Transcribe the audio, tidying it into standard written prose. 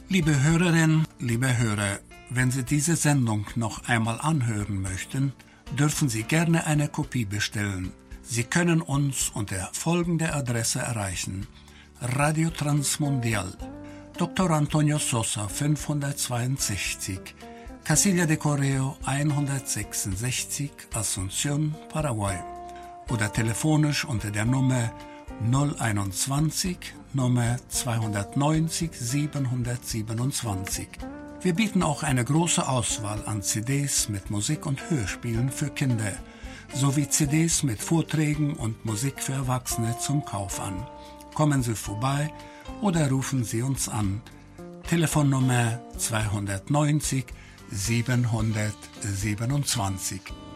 Liebe Hörerinnen, liebe Hörer, wenn Sie diese Sendung noch einmal anhören möchten, dürfen Sie gerne eine Kopie bestellen. Sie können uns unter folgender Adresse erreichen: Radio Transmundial, Dr. Antonio Sosa 562, Casilla de Correo 166, Asunción, Paraguay, oder telefonisch unter der Nummer 021 Nummer 290 727. Wir bieten auch eine große Auswahl an CDs mit Musik und Hörspielen für Kinder, sowie CDs mit Vorträgen und Musik für Erwachsene zum Kauf an. Kommen Sie vorbei oder rufen Sie uns an. Telefonnummer 290 727.